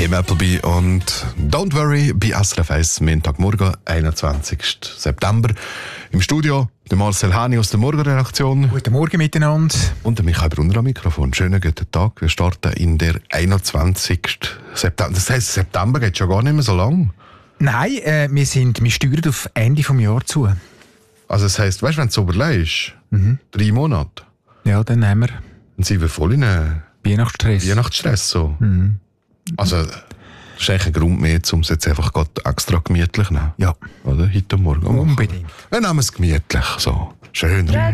Kim Appleby und Don't Worry bei SRF 1, Montagmorgen, 21. September. Im Studio der Marcel Hani aus der Morgenredaktion. Guten Morgen miteinander. Und der Michael Brunner am Mikrofon. Schönen guten Tag. Wir starten in der 21. September. Das heisst, September geht schon gar nicht mehr so lang. Nein, wir steuern auf Ende des Jahres zu. Also das heisst, weißt du, wenn du es überlegst, 3 Monate, Ja, dann haben wir dann sind wir voll in einen Weihnachtsstress. So. Also, das ist eigentlich ein Grund mehr, um es jetzt einfach extra gemütlich zu nehmen. Ja. Oder? Heute Morgen. Unbedingt. Wir nehmen es gemütlich. So. Schön.